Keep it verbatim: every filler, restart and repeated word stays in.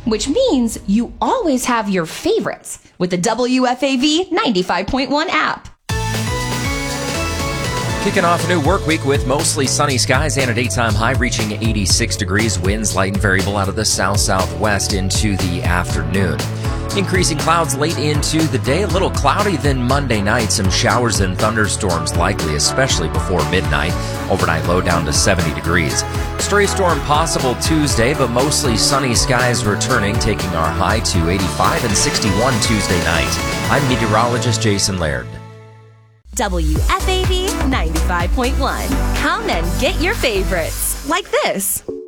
which means you always have your favorites with the W F A V ninety-five point one app. Kicking off a new work week with mostly sunny skies and a daytime high reaching eighty-six degrees. Winds light and variable out of the south-southwest into the afternoon. Increasing clouds late into the day. A little cloudy then Monday night. Some showers and thunderstorms likely, especially before midnight. Overnight low down to seventy degrees. Stray storm possible Tuesday, but mostly sunny skies returning, taking our high to eighty-five and sixty-one Tuesday night. I'm meteorologist Jason Laird. W F A V ninety-five point one. Come and get your favorites, like this.